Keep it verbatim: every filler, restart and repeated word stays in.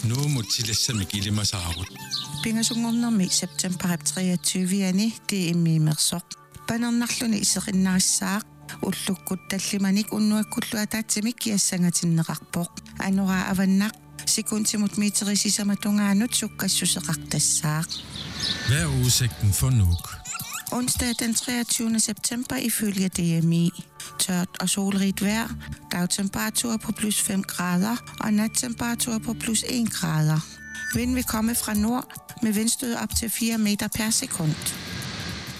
Nu mutilassami ilimasaarut. Pingasungornermi september treogtyvende det er mimersoq. Panernerluni iserinnarissaaq ullukkut tallimanik unnuakkulluataatsimik kiassangatinneqarpoq. Anora avannaq sekuntimut meterisisamatungaaanut sukkassuseqartassaaq. Hvad er udsigten for Nuuk? Onsdag den treogtyvende september ifølge D M I. Tørt og solrigt vejr, dagtemperatur på plus fem grader og nattemperatur på plus en grader. Vind vil komme fra nord med vindstød op til fire meter per sekund.